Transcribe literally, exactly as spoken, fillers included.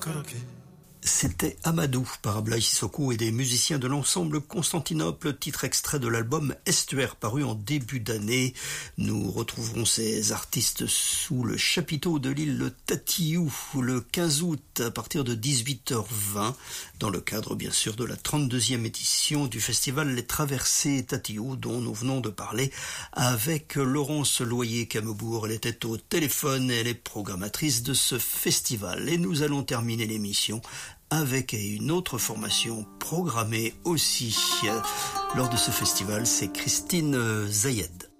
C'était Amadou par Ablaye Sissoko et des musiciens de l'ensemble Constantinople, titre extrait de l'album Estuaire paru en début d'année. Nous retrouverons ces artistes sous le chapiteau de l'île Tatiou le quinze août à partir de dix-huit heures vingt dans le cadre bien sûr de la trente-deuxième édition du festival Les Traversées Tatiou dont nous venons de parler avec Laurence Loyer-Camebourg. Elle était au téléphone et elle est programmatrice de ce festival. Et nous allons terminer l'émission avec une autre formation programmée aussi lors de ce festival, c'est Christine Zayed.